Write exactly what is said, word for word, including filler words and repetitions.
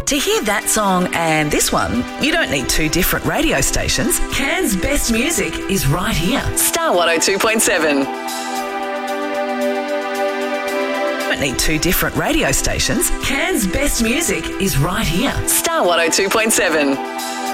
To hear that song and this one, you don't need two different radio stations. Cairns' best music is right here. Star one oh two point seven. Don't need two different radio stations. Cairns' best music is right here. Star one oh two point seven.